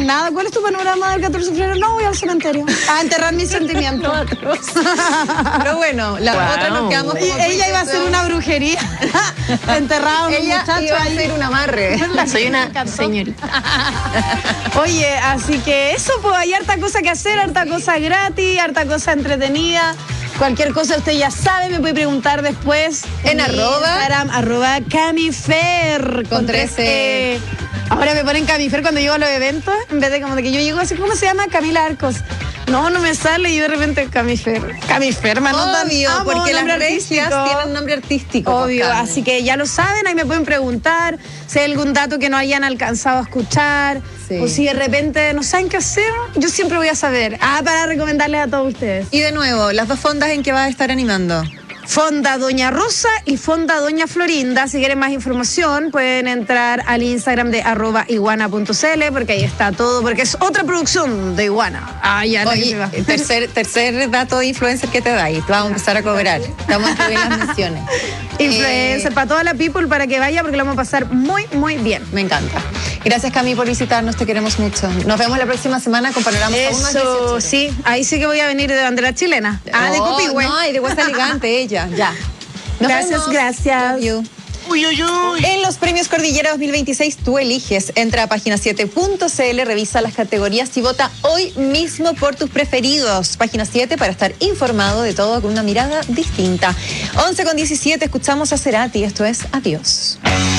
nada. ¿Cuál es tu panorama del 14 de febrero? No, voy al cementerio a enterrar mis sentimientos. Pero bueno, la otra nos quedamos como ella iba a hacer una brujería. Enterrado un muchacho iba a ahí. hacer un amarre. Soy una señorita. Oye, así que eso, pues hay harta cosa que hacer, harta cosa gratis, harta cosa entretenida. Cualquier cosa usted ya sabe, me puede preguntar después. En mi arroba. Instagram, @Camifer Con 13. Ahora me ponen Camifer cuando llego a los eventos, en vez de como de que yo llego así, ¿cómo se llama? Camila Arcos. No me sale y yo de repente Camifer. Camifer, me anotan. Obvio, porque las regias tienen nombre artístico. Obvio, así que ya lo saben, ahí me pueden preguntar si hay algún dato que no hayan alcanzado a escuchar, sí. O si de repente no saben qué hacer, yo siempre voy a saber. Para recomendarles a todos ustedes. Y de nuevo, las dos fondas en que vas a estar animando. Fonda Doña Rosa y Fonda Doña Florinda. Si quieren más información, pueden entrar al Instagram de @iguana.cl, porque ahí está todo, porque es otra producción de Iguana. Ya Oye, tercer dato de influencer que te da y te vamos a empezar a cobrar. Estamos a escribir las misiones. Influencer para toda la people, para que vaya, porque lo vamos a pasar muy, muy bien. Me encanta. Gracias, Cami, por visitarnos, te queremos mucho. Nos vemos la próxima semana con panoramas aún más Eso, 18. sí, ahí sí que voy a venir de bandera chilena. De Copihue. No, y de Huesa Elegante, ella, ya. Nos Gracias, vemos. gracias. Love you. Uy, uy, uy. En los premios Cordillera 2026 tú eliges. Entra a página7.cl, revisa las categorías y vota hoy mismo por tus preferidos. Página 7 para estar informado de todo con una mirada distinta. 11:17, escuchamos a Cerati. Esto es Adiós.